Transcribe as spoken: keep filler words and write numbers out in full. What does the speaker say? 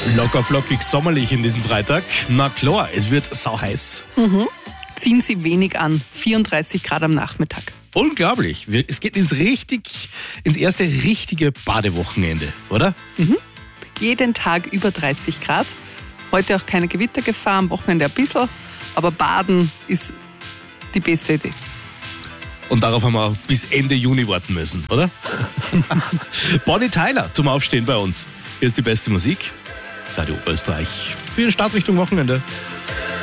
Locker flockig sommerlich in diesem Freitag. Na klar, es wird sauheiß. Mhm. Ziehen Sie wenig an. vierunddreißig Grad am Nachmittag. Unglaublich. Wir- Es geht ins richtig, ins erste richtige Badewochenende, oder? Jeden Tag über dreißig Grad. Heute auch keine Gewittergefahr, am Wochenende ein bisschen. Aber Baden ist die beste Idee. Und darauf haben wir bis Ende Juni warten müssen, oder? Bonnie Tyler zum Aufstehen bei uns. Hier ist die beste Musik. Radio Österreich. Für den Start Richtung Wochenende.